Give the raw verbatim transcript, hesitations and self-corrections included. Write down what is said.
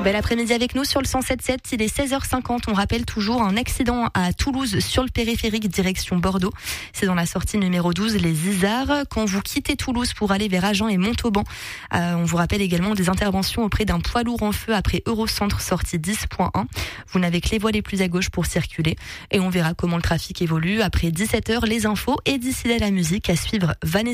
Bel après-midi avec nous sur le cent sept sept, il est seize heures cinquante. On rappelle toujours un accident à Toulouse sur le périphérique direction Bordeaux. C'est dans la sortie numéro douze, les Isards. Quand vous quittez Toulouse pour aller vers Agen et Montauban, euh, on vous rappelle également des interventions auprès d'un poids lourd en feu après Eurocentre sortie dix point un. Vous n'avez que les voies les plus à gauche pour circuler et on verra comment le trafic évolue après dix-sept heures, les infos et d'ici là la musique à suivre Vanessa.